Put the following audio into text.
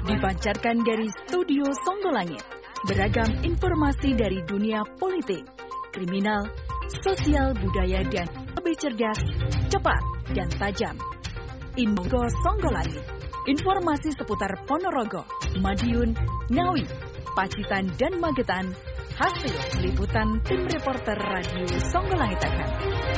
Dipancarkan dari Studio Songgolangit, beragam informasi dari dunia politik, kriminal, sosial, budaya, dan lebih cerdas, cepat, dan tajam. Info Songgolangit, informasi seputar Ponorogo, Madiun, Ngawi, Pacitan, dan Magetan, hasil liputan tim reporter Radio Songgolangit FM.